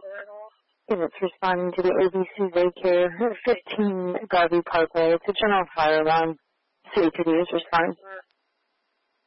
Units responding to the ABC daycare, 15 Garvey Parkway. It's a general fire alarm. City PD is responding.